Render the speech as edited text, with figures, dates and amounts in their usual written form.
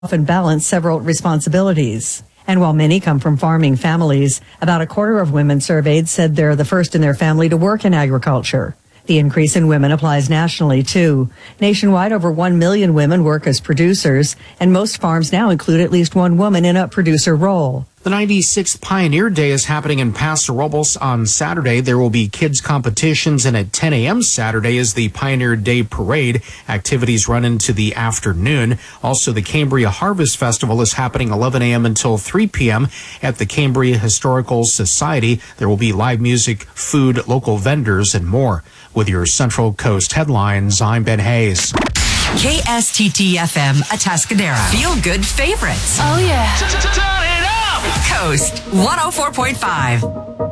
often balance several responsibilities. And while many come from farming families, about a quarter of women surveyed said they're the first in their family to work in agriculture. The increase in women applies nationally, too. Nationwide, over 1 million women work as producers, and most farms now include at least one woman in a producer role. The 96th Pioneer Day is happening in Paso Robles on Saturday. There will be kids competitions, and at 10 a.m. Saturday is the Pioneer Day Parade. Activities run into the afternoon. Also, the Cambria Harvest Festival is happening 11 a.m. until 3 p.m. at the Cambria Historical Society. There will be live music, food, local vendors, and more. With your Central Coast headlines, I'm Ben Hayes. KSTT-FM, Atascadero. Feel good favorites. Oh, yeah. Coast 104.5.